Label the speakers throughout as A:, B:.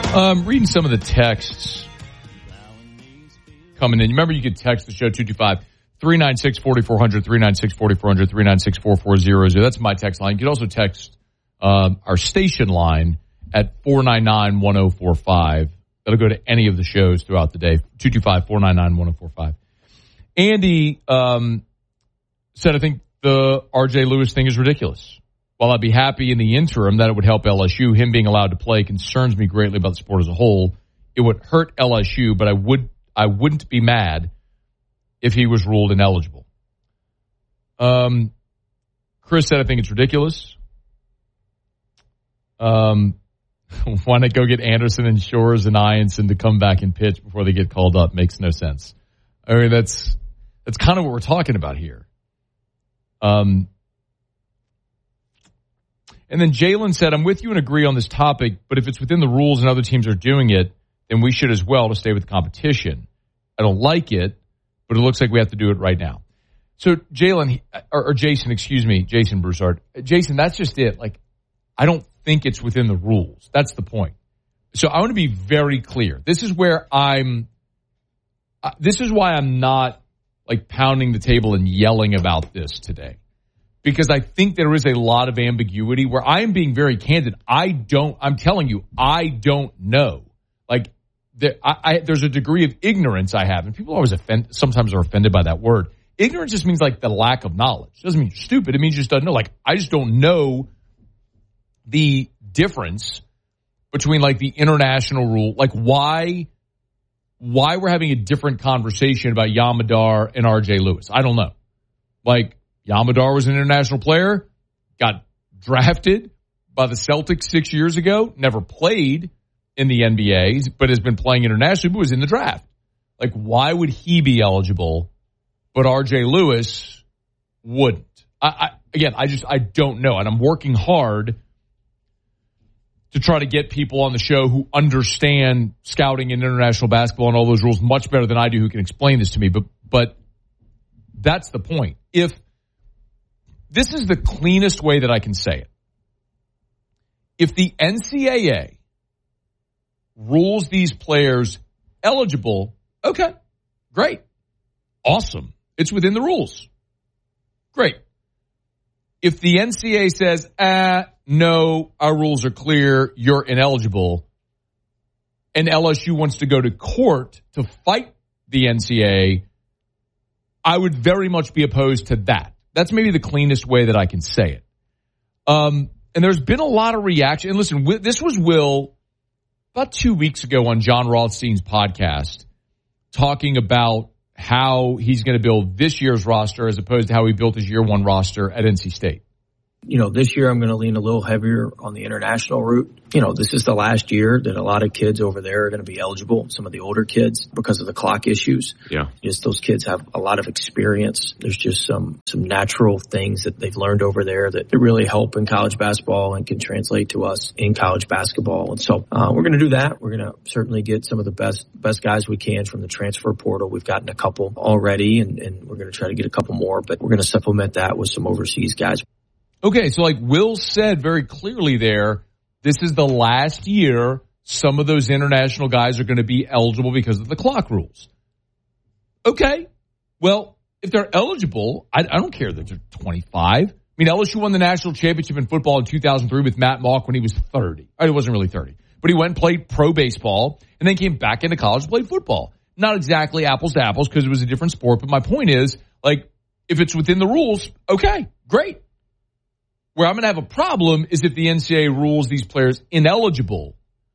A: Reading some of the texts coming in. Remember, you could text the show 225-396-4400, 396-4400, 396-4400. That's my text line. You could also text our station line at 499-1045. That'll go to any of the shows throughout the day, 225-499-1045. Andy said, I think the R.J. Lewis thing is ridiculous. While I'd be happy in the interim that it would help LSU, him being allowed to play concerns me greatly about the sport as a whole. It would hurt LSU, but I wouldn't be mad if he was ruled ineligible. Chris said, I think it's ridiculous. Why not go get Anderson and Shores and Ianson to come back and pitch before they get called up? Makes no sense. I mean, that's kind of what we're talking about here. And then Jalen said, I'm with you and agree on this topic, but if it's within the rules and other teams are doing it, then we should as well to stay with the competition. I don't like it, but it looks like we have to do it right now. So Jalen, or Jason, excuse me, Jason Broussard. Jason, that's just it. Like, I don't think it's within the rules. That's the point. So I want to be very clear. This is why I'm not like pounding the table and yelling about this today. Because I think there is a lot of ambiguity where I am being very candid. I'm telling you, I don't know. Like, there's a degree of ignorance I have. And people always sometimes are offended by that word. Ignorance just means like the lack of knowledge. It doesn't mean you're stupid. It means you just don't know. Like, I just don't know the difference between like the international rule. Like why we're having a different conversation about Yamadar and R.J. Lewis. I don't know. Like, Yamadar was an international player, got drafted by the Celtics 6 years ago, never played in the NBA, but has been playing internationally, but was in the draft. Like, why would he be eligible, but R.J. Lewis wouldn't? I don't know, and I'm working hard to try to get people on the show who understand scouting and international basketball and all those rules much better than I do, who can explain this to me. But that's the point. If this is the cleanest way that I can say it. If the NCAA rules these players eligible, okay, great, awesome. It's within the rules. Great. If the NCAA says, no, our rules are clear, you're ineligible, and LSU wants to go to court to fight the NCAA, I would very much be opposed to that. That's maybe the cleanest way that I can say it. And there's been a lot of reaction. And listen, this was Will about 2 weeks ago on John Rothstein's podcast talking about how he's going to build this year's roster as opposed to how he built his year one roster at NC State.
B: You know, this year I'm going to lean a little heavier on the international route. You know, this is the last year that a lot of kids over there are going to be eligible, some of the older kids, because of the clock issues.
C: Yeah.
B: Just those kids have a lot of experience. There's just some natural things that they've learned over there that really help in college basketball and can translate to us in college basketball. And so we're going to do that. We're going to certainly get some of the best guys we can from the transfer portal. We've gotten a couple already, and we're going to try to get a couple more, but we're going to supplement that with some overseas guys.
A: Okay, so like Will said very clearly there, this is the last year some of those international guys are going to be eligible because of the clock rules. Okay, well, if they're eligible, I don't care that they're 25. I mean, LSU won the national championship in football in 2003 with Matt Mauck when he was 30. It wasn't really 30. But he went and played pro baseball and then came back into college and played football. Not exactly apples to apples because it was a different sport, but my point is, like, if it's within the rules, okay, great. Where I'm going to have a problem is if the NCAA rules these players ineligible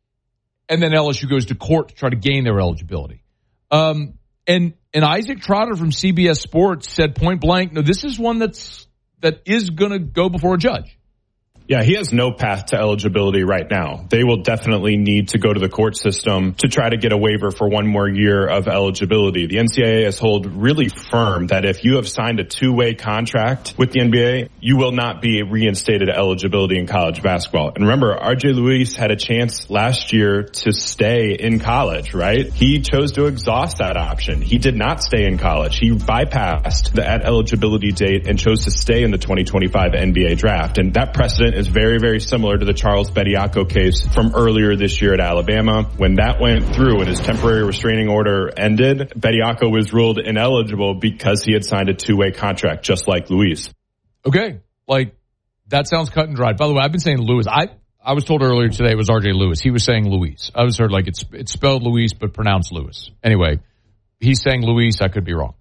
A: and then LSU goes to court to try to gain their eligibility. And Isaac Trotter from CBS Sports said point blank, no, this is one that is going to go before a judge.
C: Yeah, he has no path to eligibility right now. They will definitely need to go to the court system to try to get a waiver for one more year of eligibility. The NCAA has held really firm that if you have signed a two-way contract with the NBA, you will not be reinstated eligibility in college basketball. And remember, R.J. Lewis had a chance last year to stay in college, right? He chose to exhaust that option. He did not stay in college. He bypassed the at eligibility date and chose to stay in the 2025 NBA draft. And that precedent is very, very similar to the Charles Bediako case from earlier this year at Alabama. When that went through and his temporary restraining order ended, Bediako was ruled ineligible because he had signed a two-way contract, just like Luis.
A: Okay. That sounds cut and dried. By the way, I've been saying Lewis. I was told earlier today it was RJ Lewis. He was saying Luis. I was heard it's spelled Luis but pronounced Lewis. Anyway, he's saying Luis. I could be wrong.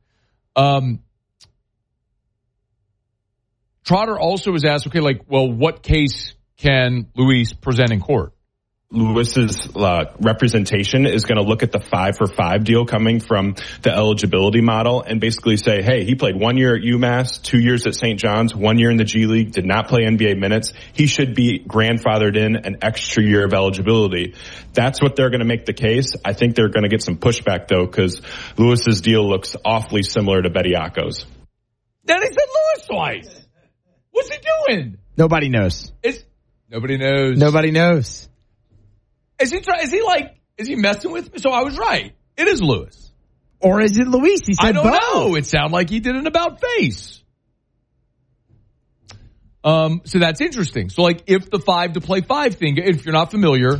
A: Trotter also was asked, what case can Luis present in court?
C: Lewis's representation is going to look at the 5-for-5 deal coming from the eligibility model and basically say, hey, he played 1 year at UMass, 2 years at St. John's, 1 year in the G League, did not play NBA minutes. He should be grandfathered in an extra year of eligibility. That's what they're going to make the case. I think they're going to get some pushback, though, because Lewis's deal looks awfully similar to Bediako's.
A: Then he said Lewis twice. What's he doing?
D: Nobody knows.
A: Nobody knows.
D: Nobody knows.
A: Is he messing with me? So I was right. It is Lewis.
D: Or is it Luis? He said both. I
A: don't know. It sounded like he did an about face. So that's interesting. So if the 5-to-play-5 thing, if you're not familiar,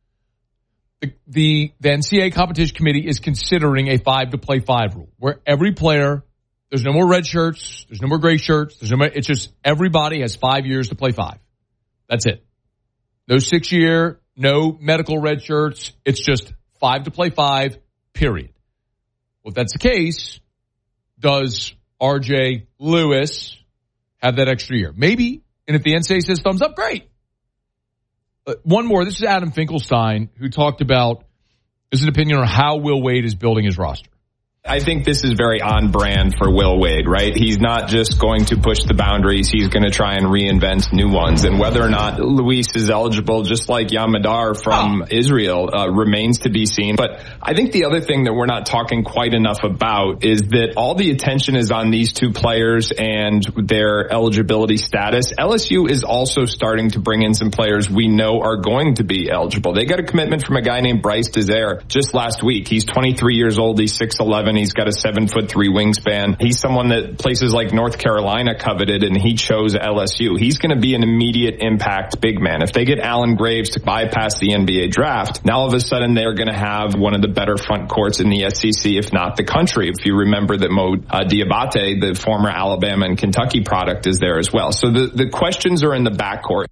A: the NCAA competition committee is considering a 5-to-play-5 rule where every player, there's no more red shirts, there's no more gray shirts, it's just everybody has 5 years to play 5. That's it. No 6-year, no medical red shirts. It's just 5-to-play-5, period. Well, if that's the case, does RJ Lewis have that extra year? Maybe. And if the NCAA says thumbs up, great. One more. This is Adam Finkelstein, who talked about his opinion on how Will Wade is building his roster.
E: I think this is very on brand for Will Wade, right? He's not just going to push the boundaries. He's going to try and reinvent new ones. And whether or not Luis is eligible, just like Yamadar from Israel, remains to be seen. But I think the other thing that we're not talking quite enough about is that all the attention is on these two players and their eligibility status. LSU is also starting to bring in some players we know are going to be eligible. They got a commitment from a guy named Bryce Desire just last week. He's 23 years old. He's 6'11". He's got a 7'3" wingspan. He's someone that places like North Carolina coveted, and he chose LSU. He's going to be an immediate impact big man. If they get Allen Graves to bypass the NBA draft, now all of a sudden they're going to have one of the better front courts in the SEC, if not the country. If you remember that Mo Diabate, the former Alabama and Kentucky product, is there as well. So the questions are in the backcourt.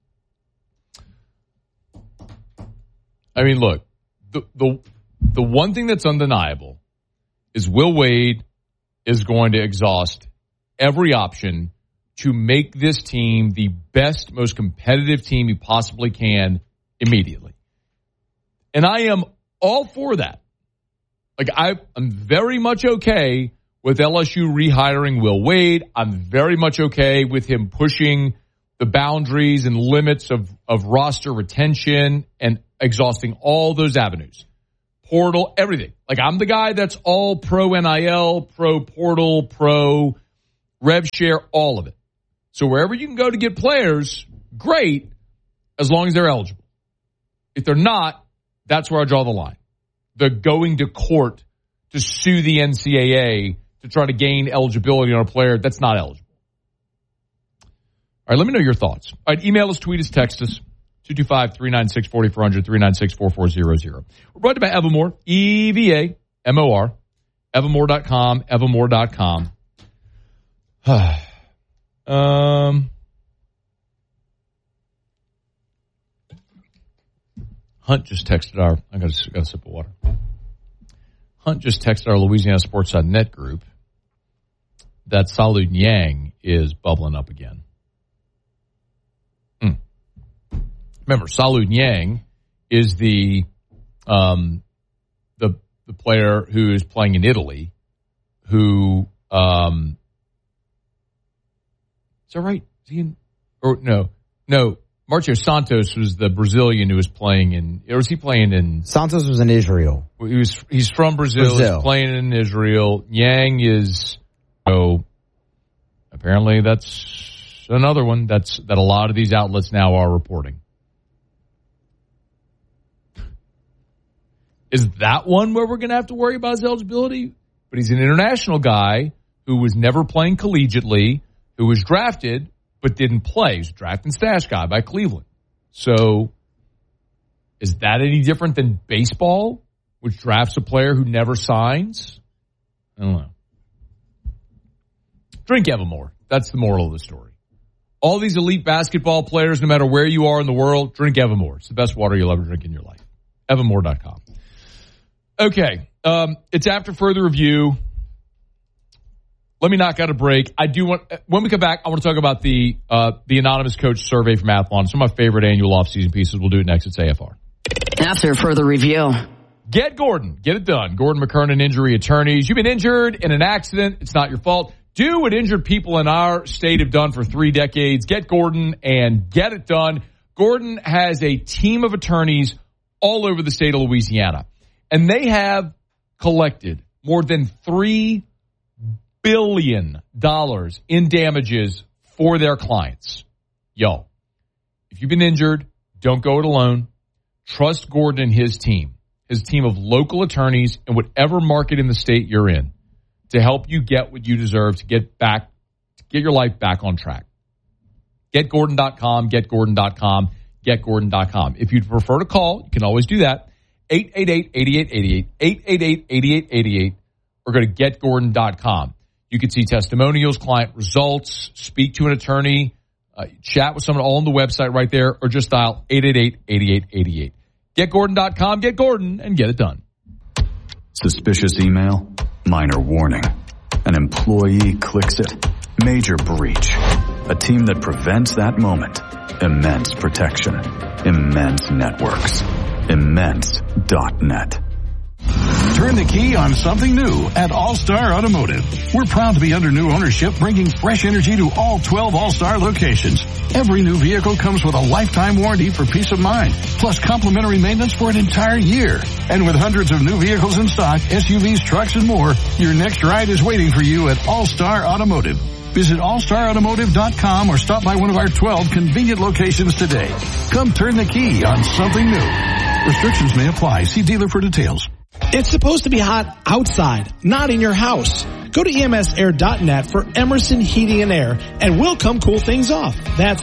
A: I mean, look, the one thing that's undeniable is Will Wade is going to exhaust every option to make this team the best, most competitive team he possibly can immediately. And I am all for that. I'm very much okay with LSU rehiring Will Wade. I'm very much okay with him pushing the boundaries and limits of roster retention and exhausting all those avenues. Portal, everything. I'm the guy that's all pro NIL, pro portal, pro rev share, all of it. So wherever you can go to get players, great, as long as they're eligible. If they're not, that's where I draw the line. The going to court to sue the NCAA to try to gain eligibility on a player that's not eligible. All right, let me know your thoughts. All right, email us, tweet us, text us. 225-396-4400, 396-4400. We're brought to you by Evermore, EVAMOR, Evermore.com, Evermore.com. Hunt just texted I got a sip of water. Hunt just texted our Louisiana Sports.net group that Salud Yang is bubbling up again. Remember, Salud Yang is the player who is playing in Italy, who is that right? Is he in, or no? Marcio Santos was the Brazilian who was playing in, or was he playing in?
D: Santos was in Israel.
A: He's from Brazil. He's playing in Israel. Yang is, apparently that's another one that a lot of these outlets now are reporting. Is that one where we're going to have to worry about his eligibility? But he's an international guy who was never playing collegiately, who was drafted, but didn't play. He's a draft and stash guy by Cleveland. So is that any different than baseball, which drafts a player who never signs? I don't know. Drink Evermore. That's the moral of the story. All these elite basketball players, no matter where you are in the world, drink Evermore. It's the best water you'll ever drink in your life. Evermore.com. Okay. It's after further review. Let me knock out a break. When we come back, I want to talk about the anonymous coach survey from Athlon. Some of my favorite annual offseason pieces. We'll do it next. It's AFR.
F: After further review.
A: Get Gordon. Get it done. Gordon McKernan Injury Attorneys. You've been injured in an accident. It's not your fault. Do what injured people in our state have done for 3 decades. Get Gordon and get it done. Gordon has a team of attorneys all over the state of Louisiana. And they have collected more than $3 billion in damages for their clients. Yo, if you've been injured, don't go it alone. Trust Gordon and his team of local attorneys in whatever market in the state you're in to help you get what you deserve to get your life back on track. GetGordon.com, GetGordon.com, GetGordon.com. If you'd prefer to call, you can always do that. 888-8888, 888-8888, or go to GetGordon.com. You can see testimonials, client results, speak to an attorney, chat with someone all on the website right there, or just dial 888-8888. GetGordon.com, get Gordon, and get it done.
G: Suspicious email? Minor warning. An employee clicks it. Major breach. A team that prevents that moment. Immense protection. Immense networks. Immense.net.
H: Turn the key on something new at All-Star Automotive. We're proud to be under new ownership, bringing fresh energy to all 12 All-Star locations. Every new vehicle comes with a lifetime warranty for peace of mind, plus complimentary maintenance for an entire year. And with hundreds of new vehicles in stock, SUVs, trucks, and more, your next ride is waiting for you at All-Star Automotive. Visit allstarautomotive.com or stop by one of our 12 convenient locations today. Come turn the key on something new. Restrictions may apply. See dealer for details.
I: It's supposed to be hot outside, not in your house. Go to EMSair.net for Emerson Heating and Air, and we'll come cool things off. That's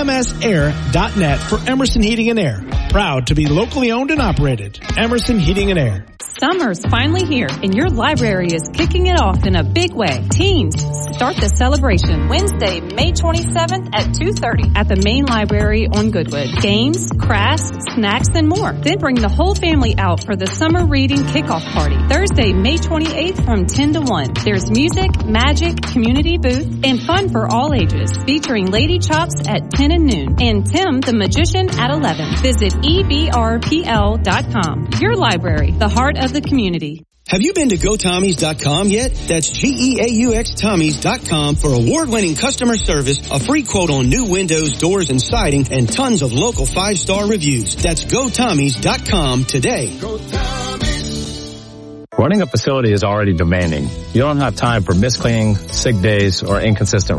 I: EMSair.net for Emerson Heating and Air. Proud to be locally owned and operated. Emerson Heating and Air.
J: Summer's finally here, and your library is kicking it off in a big way. Teens, start the celebration Wednesday, May 27th at 2:30 at the main library on Goodwood. Games, crafts, snacks, and more. Then bring the whole family out for the summer reading kickoff party. Thursday, May 28th from 10 to 1. There's music, magic, community booth, and fun for all ages, featuring Lady Chops at 10 and noon and Tim the Magician at 11. Visit ebrpl.com. Your library, the heart of the community.
K: Have you been to GoTommies.com yet? That's GEAUX Tommies.com for award-winning customer service, a free quote on new windows, doors, and siding, and tons of local 5-star reviews. That's GoTommies.com today.
L: Running a facility is already demanding. You don't have time for miscleaning, sick days, or inconsistent